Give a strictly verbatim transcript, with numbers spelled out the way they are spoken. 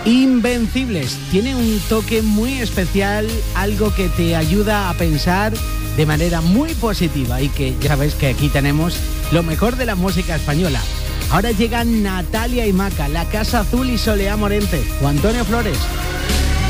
Invencibles. Tiene un toque muy especial, algo que te ayuda a pensar de manera muy positiva y que ya ves que aquí tenemos lo mejor de la música española. Ahora llegan Natalia y Maca, La Casa Azul y Soleá Morente, o Antonio Flores.